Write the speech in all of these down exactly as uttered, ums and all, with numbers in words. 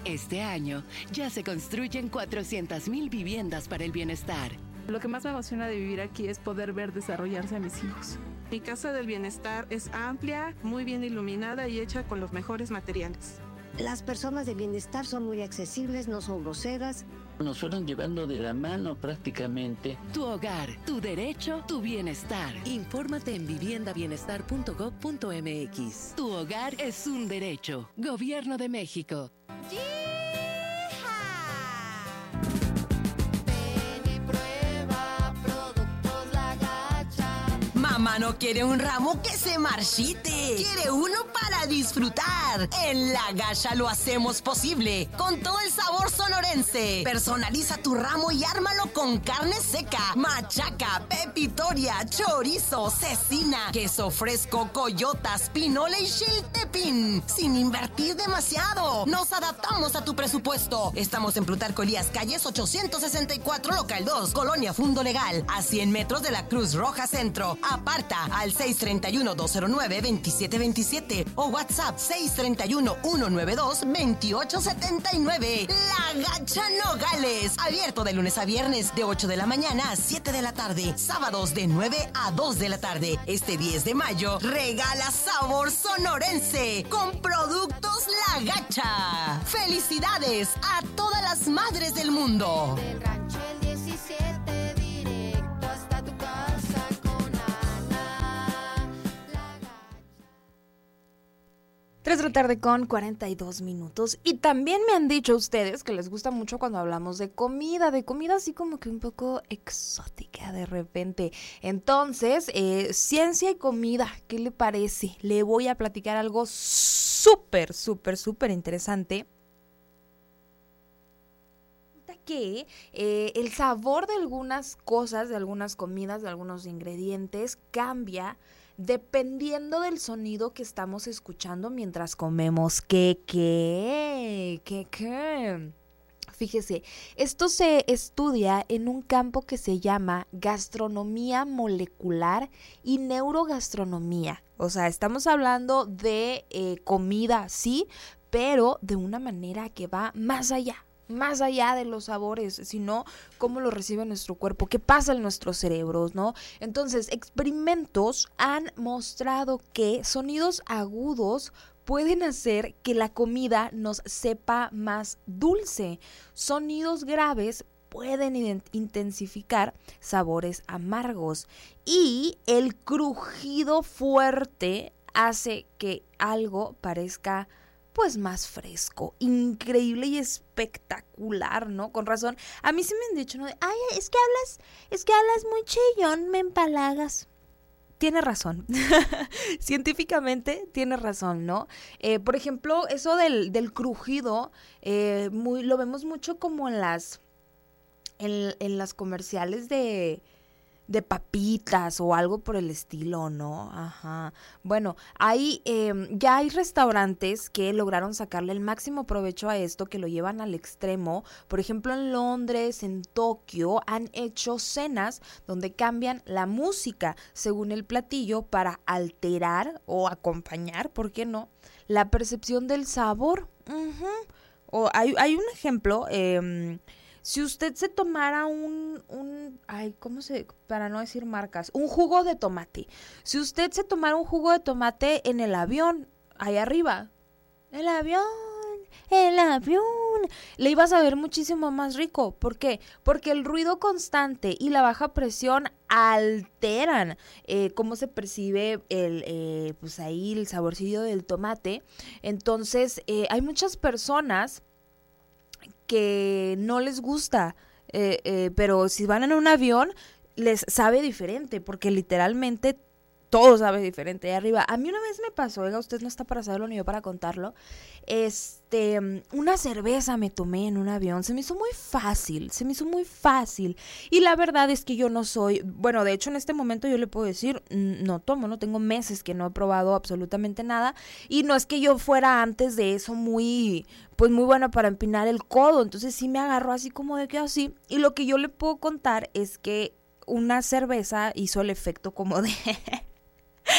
Este año ya se construyen cuatrocientas mil viviendas para el bienestar. Lo que más me emociona de vivir aquí es poder ver desarrollarse a mis hijos. Mi casa del bienestar es amplia, muy bien iluminada y hecha con los mejores materiales. Las personas de bienestar son muy accesibles, no son groseras. Nos fueron llevando de la mano prácticamente. Tu hogar, tu derecho, tu bienestar. Infórmate en vivienda bienestar punto gob punto eme-equis. Tu hogar es un derecho. Gobierno de México. Mamá no quiere un ramo que se marchite. Quiere uno para disfrutar. En La Gacha lo hacemos posible. Con todo el sabor sonorense. Personaliza tu ramo y ármalo con carne seca, machaca, pepitoria, chorizo, cecina, queso fresco, coyotas, pinole y chiltepín. Sin invertir demasiado. Nos adaptamos a tu presupuesto. Estamos en Plutarco Elías Calles ochocientos sesenta y cuatro, local dos, Colonia Fundo Legal, a cien metros de la Cruz Roja Centro. Aparta al seis tres uno, dos cero nueve, dos siete dos siete o WhatsApp seis tres uno, uno nueve dos, dos ocho siete nueve. La Gacha Nogales. Abierto de lunes a viernes de ocho de la mañana a siete de la tarde. Sábados de nueve a dos de la tarde. Este diez de mayo regala sabor sonorense con productos La Gacha. Felicidades a todas las madres del mundo. Del rancho el diecisiete, directo hasta tu casa con Ana. La Gacha. tres de la tarde con cuarenta y dos minutos. Y también me han dicho ustedes que les gusta mucho cuando hablamos de comida, de comida así como que un poco exótica de repente. Entonces, eh, ciencia y comida, ¿qué le parece? Le voy a platicar algo súper, súper, súper interesante. Que eh, el sabor de algunas cosas, de algunas comidas, de algunos ingredientes cambia dependiendo del sonido que estamos escuchando mientras comemos. ¿Qué, qué? ¿Qué, qué? Fíjese, esto se estudia en un campo que se llama gastronomía molecular y neurogastronomía. O sea, estamos hablando de eh, comida, sí, pero de una manera que va más allá. Más allá de los sabores, sino cómo lo recibe nuestro cuerpo, qué pasa en nuestros cerebros, ¿no? Entonces, experimentos han mostrado que sonidos agudos pueden hacer que la comida nos sepa más dulce. Sonidos graves pueden ident- intensificar sabores amargos. Y el crujido fuerte hace que algo parezca pues más fresco, increíble y espectacular, ¿no? Con razón, a mí sí me han dicho, ¿no? De, ay, es que hablas, es que hablas muy chillón, me empalagas. Tiene razón, científicamente tiene razón, ¿no? Eh, por ejemplo, eso del, del crujido, eh, muy, lo vemos mucho como en las, en, en las comerciales de... de papitas o algo por el estilo, ¿no? Ajá. Bueno, hay, eh, ya hay restaurantes que lograron sacarle el máximo provecho a esto, que lo llevan al extremo. Por ejemplo, en Londres, en Tokio, han hecho cenas donde cambian la música según el platillo para alterar o acompañar, ¿por qué no?, la percepción del sabor. Uh-huh. O hay, hay un ejemplo, eh, si usted se tomara un, un, ay, ¿cómo se, para no decir marcas, un jugo de tomate. Si usted se tomara un jugo de tomate en el avión, ahí arriba, el avión, el avión, le iba a saber muchísimo más rico. ¿Por qué? Porque el ruido constante y la baja presión alteran eh, cómo se percibe el, eh, pues ahí el saborcillo del tomate. Entonces, eh, hay muchas personas que no les gusta, eh, eh, pero si van en un avión les sabe diferente, porque literalmente todo sabe diferente ahí arriba. A mí una vez me pasó, oiga, usted no está para saberlo ni yo para contarlo, este, una cerveza me tomé en un avión, se me hizo muy fácil, se me hizo muy fácil, y la verdad es que yo no soy, bueno, de hecho en este momento yo le puedo decir, no tomo, no tengo meses que no he probado absolutamente nada, y no es que yo fuera antes de eso muy, pues muy buena para empinar el codo, entonces sí me agarró así como de que así, y lo que yo le puedo contar es que una cerveza hizo el efecto como de...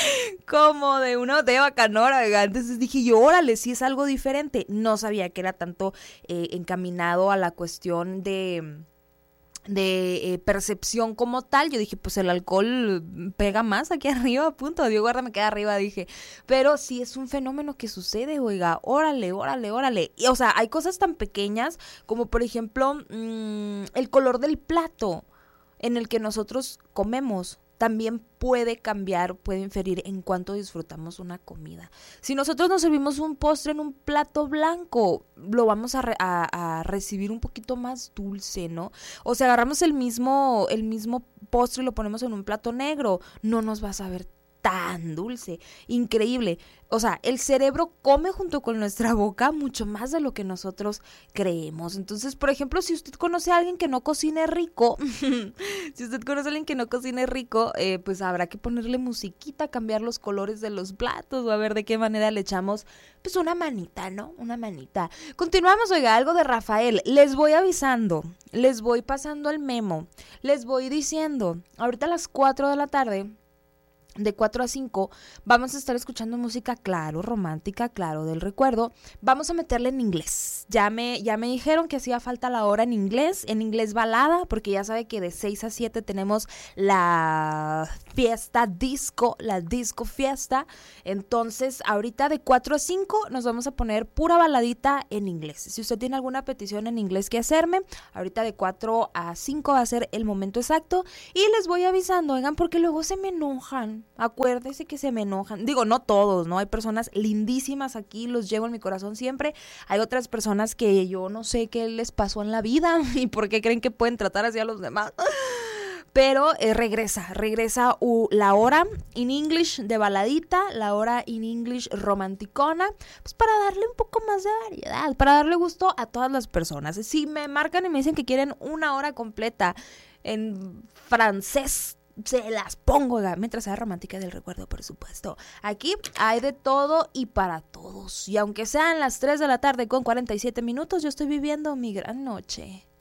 como de una botella de bacanora, oiga. Entonces dije yo, órale, sí es algo diferente. No sabía que era tanto eh, encaminado a la cuestión de... de eh, percepción como tal. Yo dije, pues el alcohol pega más aquí arriba, punto, Dios guarda, me queda arriba, dije, pero sí es un fenómeno que sucede, oiga, órale, órale, órale, y, o sea, hay cosas tan pequeñas como por ejemplo, mmm, el color del plato en el que nosotros comemos, también puede cambiar, puede inferir en cuánto disfrutamos una comida. Si nosotros nos servimos un postre en un plato blanco, lo vamos a, re- a, a recibir un poquito más dulce, ¿no? O si agarramos el mismo, el mismo postre y lo ponemos en un plato negro, no nos va a saber tan dulce, increíble. O sea, el cerebro come junto con nuestra boca mucho más de lo que nosotros creemos. Entonces, por ejemplo, si usted conoce a alguien que no cocine rico, si usted conoce a alguien que no cocine rico, eh, pues habrá que ponerle musiquita, cambiar los colores de los platos o a ver de qué manera le echamos, pues una manita, ¿no? Una manita. Continuamos, oiga, algo de Rafael. Les voy avisando, les voy pasando el memo, les voy diciendo, ahorita a las cuatro de la tarde, de cuatro a cinco, vamos a estar escuchando música, claro, romántica, claro, del recuerdo. Vamos a meterle en inglés. Ya me, ya me dijeron que hacía falta la hora en inglés, en inglés balada, porque ya sabe que de seis a siete tenemos la fiesta disco, la disco fiesta. Entonces, ahorita de cuatro a cinco nos vamos a poner pura baladita en inglés. Si usted tiene alguna petición en inglés que hacerme, ahorita de cuatro a cinco va a ser el momento exacto. Y les voy avisando, oigan, porque luego se me enojan. Acuérdese que se me enojan. Digo, no todos, ¿no? Hay personas lindísimas aquí, los llevo en mi corazón siempre. Hay otras personas que yo no sé qué les pasó en la vida y por qué creen que pueden tratar así a los demás. Pero eh, regresa, regresa uh, la hora in English de baladita, la hora in English romanticona, pues para darle un poco más de variedad, para darle gusto a todas las personas. Si me marcan y me dicen que quieren una hora completa en francés, se las pongo, mientras sea romántica del recuerdo, por supuesto. Aquí hay de todo y para todos. Y aunque sean las tres de la tarde con cuarenta y siete minutos, yo estoy viviendo mi gran noche.